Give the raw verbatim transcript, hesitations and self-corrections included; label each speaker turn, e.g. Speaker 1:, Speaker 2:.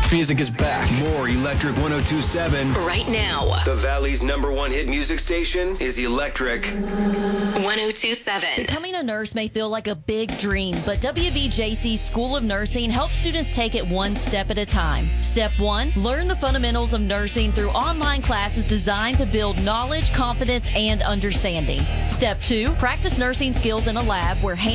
Speaker 1: Music is back. More Electric one oh two point seven.
Speaker 2: Right now.
Speaker 3: The Valley's number one hit music station is Electric
Speaker 2: one oh two point seven.
Speaker 4: Becoming a nurse may feel like a big dream, but W V J C School of Nursing helps students take it one step at a time. Step one, learn the fundamentals of nursing through online classes designed to build knowledge, confidence, and understanding. Step two, practice nursing skills in a lab where